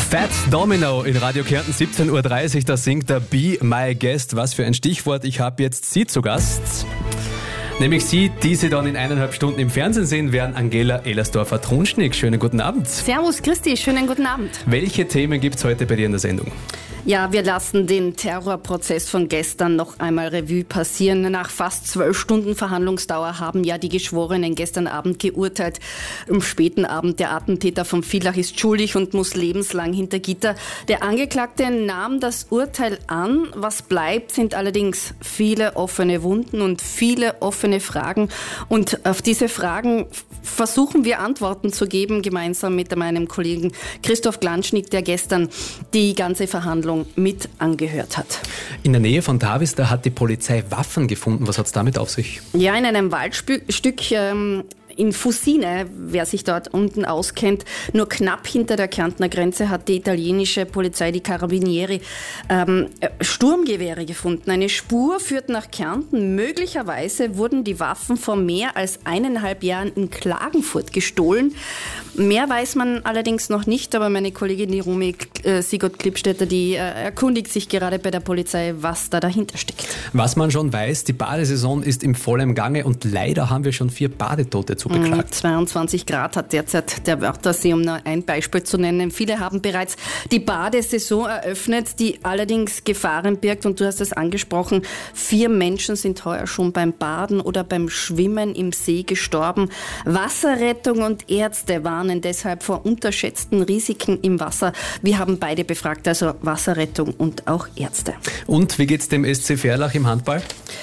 Fats Domino in Radio Kärnten 17.30 Uhr, da singt der Be My Guest. Was für ein Stichwort, ich habe jetzt Sie zu Gast. Nämlich Sie, die Sie dann in 1,5 Stunden im Fernsehen sehen werden, Angela Ehlersdorfer-Trunschnig. Schönen guten Abend. Servus, Christi, schönen guten Abend. Welche Themen gibt es heute bei dir in der Sendung? Ja, wir lassen den Terrorprozess von gestern noch einmal Revue passieren. Nach fast 12 Stunden Verhandlungsdauer haben ja die Geschworenen gestern Abend geurteilt. Am späten Abend, der Attentäter von Villach ist schuldig und muss lebenslang hinter Gitter. Der Angeklagte nahm das Urteil an. Was bleibt, sind allerdings viele offene Wunden und viele offene Fragen. Und auf diese Fragen versuchen wir Antworten zu geben, gemeinsam mit meinem Kollegen Christoph Glanschnik, der gestern die ganze Verhandlung mit angehört hat. In der Nähe von Tavis, da hat die Polizei Waffen gefunden. Was hat es damit auf sich? Ja, in einem Waldstück in Fusine, wer sich dort unten auskennt, nur knapp hinter der Kärntner Grenze hat die italienische Polizei, die Carabinieri, Sturmgewehre gefunden. Eine Spur führt nach Kärnten. Möglicherweise wurden die Waffen vor mehr als 1,5 Jahren in Klagenfurt gestohlen. Mehr weiß man allerdings noch nicht, aber meine Kollegin die Romy Sigurd Klippstätter, die erkundigt sich gerade bei der Polizei, was da dahinter steckt. Was man schon weiß, die Badesaison ist im vollen Gange und leider haben wir schon 4 Badetote zu beklagen. 22 Grad hat derzeit der Wörthersee, um nur ein Beispiel zu nennen. Viele haben bereits die Badesaison eröffnet, die allerdings Gefahren birgt. Und du hast es angesprochen, 4 Menschen sind heuer schon beim Baden oder beim Schwimmen im See gestorben. Wasserrettung und Ärzte warnen deshalb vor unterschätzten Risiken im Wasser. Wir haben beide befragt, also Wasserrettung und auch Ärzte. Und wie geht's dem SC Verlach im Handball?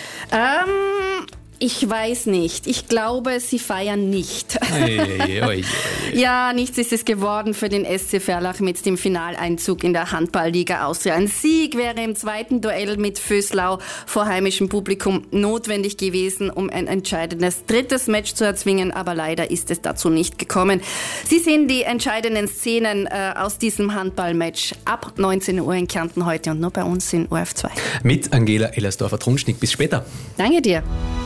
Ich weiß nicht. Ich glaube, sie feiern nicht. Ja, nichts ist es geworden für den SC Verlach mit dem Finaleinzug in der Handball-Liga Austria. Ein Sieg wäre im zweiten Duell mit Vöslau vor heimischem Publikum notwendig gewesen, um ein entscheidendes 3. Match zu erzwingen, aber leider ist es dazu nicht gekommen. Sie sehen die entscheidenden Szenen aus diesem Handball-Match ab 19 Uhr in Kärnten heute und nur bei uns in ORF 2. Mit Angela Ehlersdorfer-Trunschnig. Bis später. Danke dir.